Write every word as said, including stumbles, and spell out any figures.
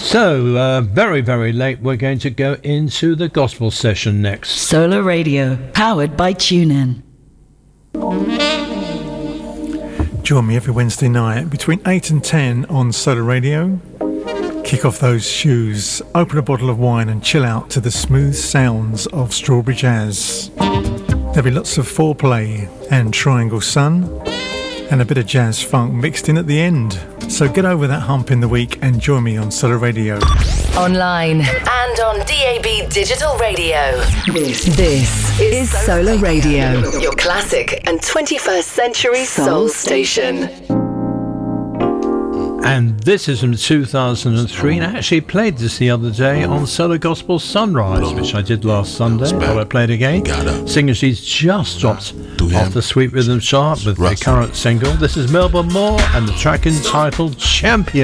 So, uh, very, very late, we're going to go into the gospel session next. Solar Radio, powered by TuneIn. Join me every Wednesday night between eight and ten on Solar Radio. Kick off those shoes, open a bottle of wine and chill out to the smooth sounds of Strawberry Jazz. There'll be lots of foreplay and Triangle Sun and a bit of jazz funk mixed in at the end. So get over that hump in the week and join me on Solar Radio. Online and on D A B Digital Radio. This, this is Solar Radio. Your classic and twenty-first century soul, soul station. And this is from two thousand three, and I actually played this the other day on Solar Gospel Sunrise, which I did last Sunday. Thought I'd play it again. Singer, she's just dropped off the Sweet Rhythm chart with the current single. This is Melba Moore and the track entitled Champion.